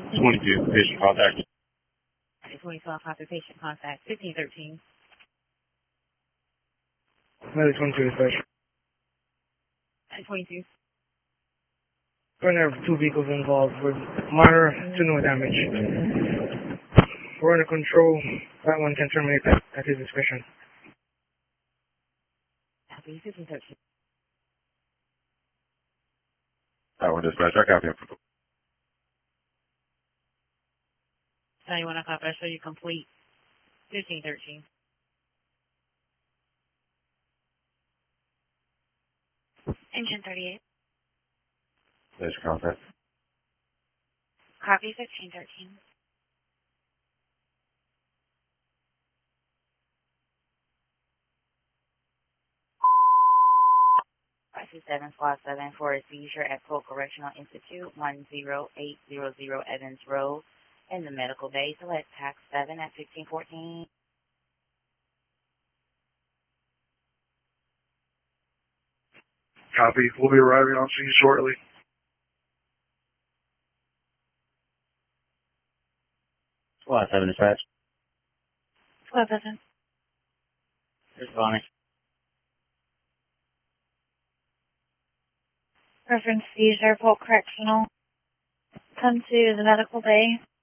22, patient contact. 2012, copy patient contact, 1513. Medic 22 dispatch. 22. We're going to have 2 vehicles involved with minor to no damage. We're under control. That one can terminate at his discretion. Copy, 1513. That one dispatch, I copy. 91, I copy, I show you complete, 1513. Engine 38. Patient contact. Copy, 1513. Seven Squad 7 for a seizure at Polk Correctional Institute, 10800 Evans Road, in the medical bay. Select tax 7 at 1614. Copy. We'll be arriving on scene shortly. Squad 7 dispatch. Squad 7. Responding. Reference seizure, Polk Correctional. Come to the medical bay.